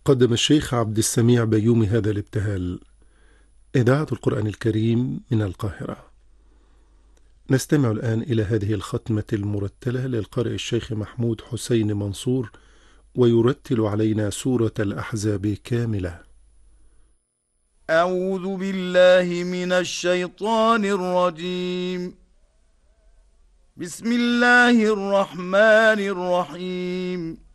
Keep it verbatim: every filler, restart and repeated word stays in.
قدم الشيخ عبد السميع بيومي هذا الابتهال. إذاعة القرآن الكريم من القاهرة. نستمع الآن إلى هذه الختمة المرتلة للقارئ الشيخ محمود حسين منصور، ويرتل علينا سورة الأحزاب كاملة. أعوذ بالله من الشيطان الرجيم. بسم الله الرحمن الرحيم.